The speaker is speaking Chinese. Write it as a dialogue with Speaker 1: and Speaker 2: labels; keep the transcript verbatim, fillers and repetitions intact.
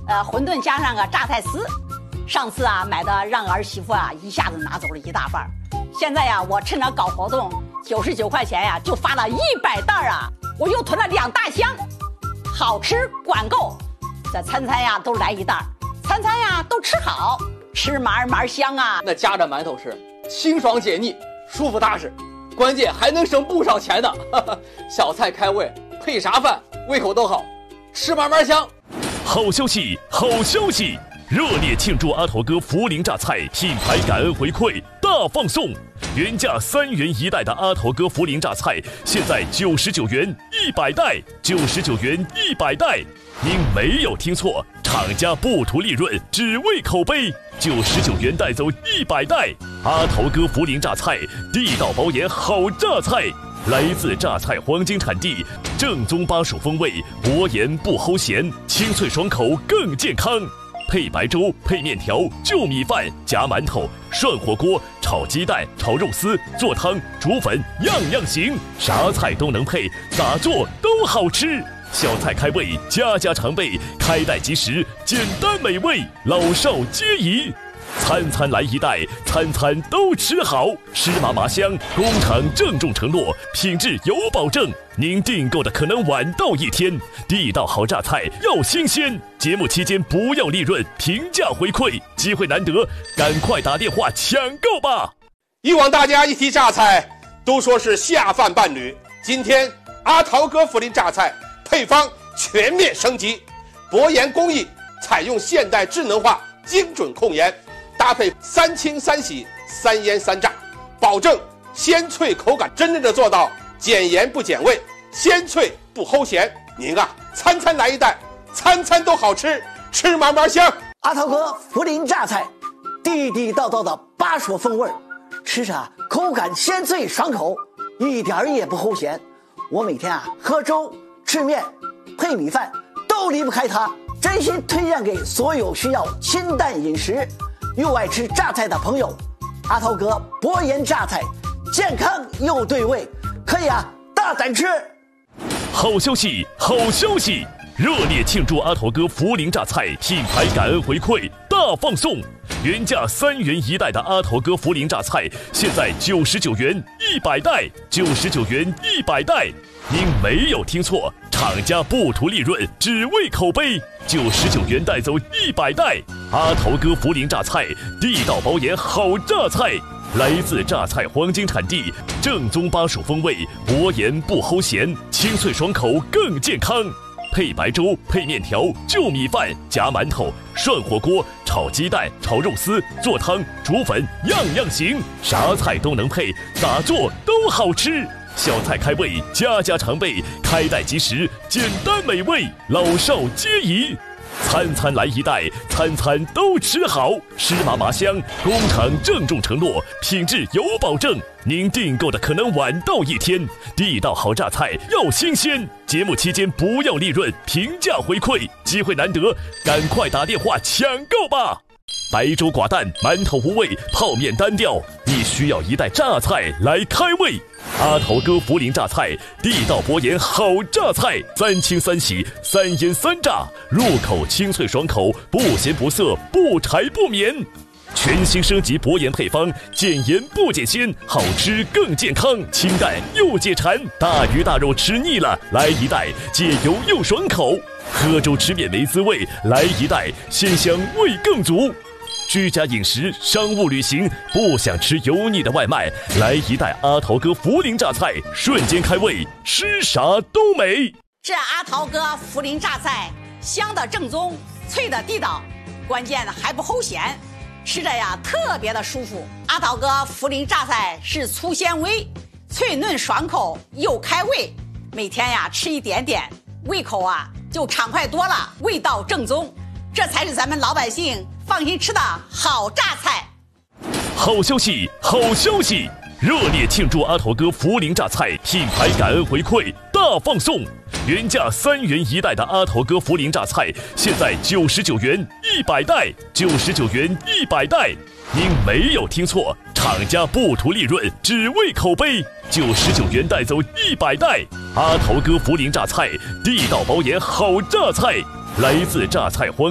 Speaker 1: 呃，馄饨加上个榨菜丝。上次啊买的让儿媳妇啊一下子拿走了一大半，现在呀我趁着搞活动，九十九块钱呀就发了一百袋啊，我又囤了两大箱，好吃管够，这餐餐呀都来一袋，餐餐呀都吃好，吃嘛嘛香啊。
Speaker 2: 那夹着馒头吃，清爽解腻，舒服踏实，关键还能省不少钱呢。小菜开胃，配啥饭胃口都好，吃嘛嘛香。
Speaker 3: 好消息，好消息！热烈庆祝阿头哥涪陵榨菜品牌感恩回馈大放送，原价三元一袋的阿头哥涪陵榨菜，现在九十九元一百袋，九十九元一百袋。您没有听错，厂家不图利润，只为口碑，九十九元带走一百袋。阿头哥涪陵榨菜，地道保研好榨菜。来自榨菜黄金产地，正宗巴蜀风味，薄盐不齁咸，清脆爽口更健康。配白粥、配面条、就米饭、夹馒头、涮火锅、炒鸡蛋、炒肉丝、做汤、煮粉，样样行，啥菜都能配，咋做都好吃。小菜开胃，家家常备，开袋即食，简单美味，老少皆宜。餐餐来一袋，餐餐都吃好，吃嘛嘛香。工厂郑重承诺，品质有保证。您订购的可能晚到一天，地道好榨菜要新鲜。节目期间不要利润，平价回馈，机会难得，赶快打电话抢购吧！
Speaker 4: 以往大家一提榨菜，都说是下饭伴侣。今天阿桃哥涪陵榨菜配方全面升级，薄盐工艺采用现代智能化精准控盐。搭配三清三洗三腌三炸，保证鲜脆口感，真正的做到减盐不减味，鲜脆不齁咸。您啊，餐餐来一袋，餐餐都好吃，吃嘛嘛香。
Speaker 5: 阿桃哥涪陵榨菜，地地道道的巴蜀风味，吃着口感鲜脆爽口，一点也不齁咸。我每天啊喝粥、吃面、配米饭都离不开它，真心推荐给所有需要清淡饮食又爱吃榨菜的朋友。阿桃哥薄盐榨菜，健康又对味，可以啊大胆吃。
Speaker 3: 好消息，好消息！热烈庆祝阿头哥涪陵榨菜品牌感恩回馈大放送，原价三元一袋的阿头哥涪陵榨菜，现在九十九元一百袋，九十九元一百袋。您没有听错，厂家不图利润，只为口碑，九十九元带走一百袋。阿头哥涪陵榨菜，地道保研好榨菜。来自榨菜黄金产地，正宗巴蜀风味，薄盐不齁咸，清脆爽口更健康。配白粥、配面条、就米饭、夹馒头、涮火锅、炒鸡蛋、炒肉丝、做汤、煮粉，样样行，啥菜都能配，咋做都好吃。小菜开胃，家家常备，开袋即食，简单美味，老少皆宜。餐餐来一袋，餐餐都吃好，吃嘛嘛香。工厂郑重承诺，品质有保证。您订购的可能晚到一天，地道好榨菜要新鲜。节目期间不要利润，平价回馈，机会难得，赶快打电话抢购吧！白粥寡淡，馒头无味，泡面单调，你需要一袋榨菜来开胃。阿头哥涪陵榨菜，地道薄盐好榨菜，三清三洗三腌三炸，入口清脆爽口，不咸不涩，不柴不绵。全新升级薄盐配方，减盐不减鲜，好吃更健康，清淡又解馋。大鱼大肉吃腻了，来一袋解油又爽口。喝粥吃面没滋味，来一袋鲜香味更足。居家饮食、商务旅行，不想吃油腻的外卖，来一袋阿桃哥涪陵榨菜，瞬间开胃，吃啥都美。
Speaker 1: 这阿桃哥涪陵榨菜，香的正宗，脆的地道，关键还不齁咸，吃着呀特别的舒服。阿桃哥涪陵榨菜是粗纤维，脆嫩爽口又开胃，每天呀吃一点点，胃口啊就畅快多了，味道正宗，这才是咱们老百姓放心吃的好榨菜。
Speaker 3: 好消息，好消息！热烈庆祝阿头哥涪陵榨菜品牌感恩回馈大放送，原价三元一袋的阿头哥涪陵榨菜，现在九十九元一百袋，九十九元一百袋。您没有听错，厂家不图利润，只为口碑，九十九元带走一百袋。阿头哥涪陵榨菜，地道保研好榨菜。来自榨菜黄